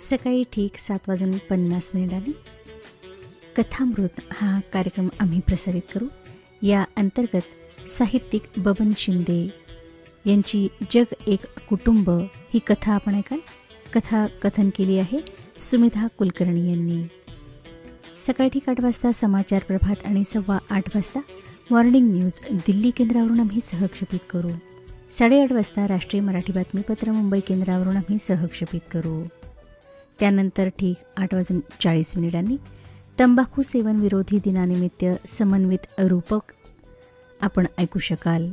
सकाळी ठीक 7:50 कथामृत हा कार्यक्रम आम्ही प्रसारित करू. या अंतर्गत साहित्यिक बबन शिंदे यांची जग एक कुटुंब ही कथा आपण ऐकाल. कथा कथन केली आहे सुमिधा कुलकर्णी यांनी. सकाळी ठीक 8 वाजता समाचार प्रभात आणि 8:15 वाजता मॉर्निंग न्यूज दिल्ली केंद्रावरून आम्ही सहक्षेपित करू. 8:30 वाजता राष्ट्रीय मराठी बातमीपत्र मुंबई केंद्रावरून आम्ही सहक्षेपित करू. त्यानंतर ठीक 8:40 तंबाखू सेवन विरोधी दिनानिमित्त समन्वित रूपक आपण ऐकू शकाल.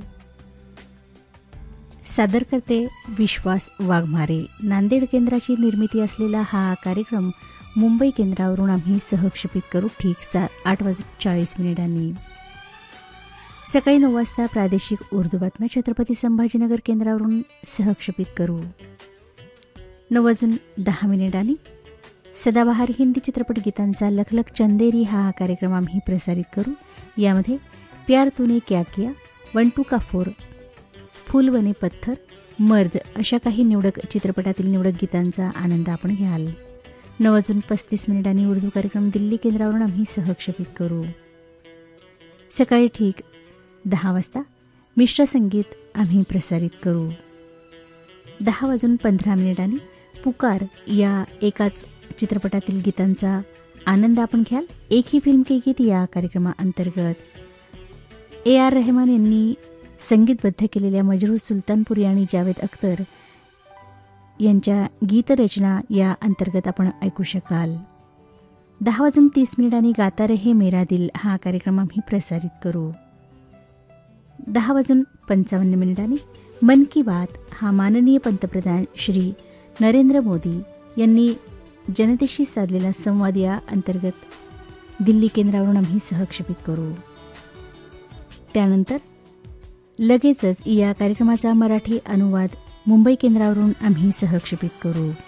सादर करते विश्वास वाघमारे. नांदेड केंद्राची निर्मिती असलेला हा कार्यक्रम मुंबई केंद्रावरून आम्ही सहक्षेपित करू ठीक 8:40. सकाळी 9 वाजता प्रादेशिक उर्दू बातम्या छत्रपती संभाजीनगर केंद्रावरून सहक्षेपित करू. 9:10 सदाबहार हिंदी चित्रपट गीतांचा लखलख चंदेरी हा कार्यक्रम आम्ही प्रसारित करू. यामध्ये प्यार तूने क्या किया, वंटू का फोर, फूल बने पत्थर, मर्द अशा काही निवडक चित्रपटातील निवडक गीतांचा आनंद आपण घ्याल. 9:35 उर्दू कार्यक्रम दिल्ली केंद्रावरून आम्ही सहक्षेपित करू. सकाळी ठीक 10 वाजता मिश्र संगीत आम्ही प्रसारित करू. 10:15 पुकार या एकाच चित्रपटातील गीतांचा आनंद आपण घ्याल. एक ही फिल्म के गीत या कार्यक्रमाअंतर्गत AR रहमान यांनी संगीतबद्ध केलेल्या मजरूह सुलतानपुरी आणि जावेद अख्तर यांच्या गीतरचना या अंतर्गत आपण ऐकू शकाल. 10:30 गाता रहे मेरा दिल हा कार्यक्रम आम्ही प्रसारित करू. 10:55 मन की बात हा माननीय पंतप्रधान श्री नरेंद्र मोदी यांनी जनतेशी साधलेला संवाद या अंतर्गत दिल्ली केंद्रावरून आम्ही सहक्षेपित करू. त्यानंतर लगेचच या कार्यक्रमाचा मराठी अनुवाद मुंबई केंद्रावरून आम्ही सहक्षेपित करू.